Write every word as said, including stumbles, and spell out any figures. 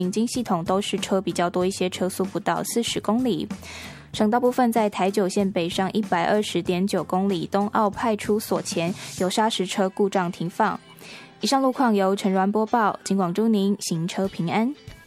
引经系统都是车比较多一些，车速不到四十公里。省道部分在台九线北上一百二十点九公里，东澳派出所前有砂石车故障停放。以上路况由陈鸾播报，警广祝您行车平安。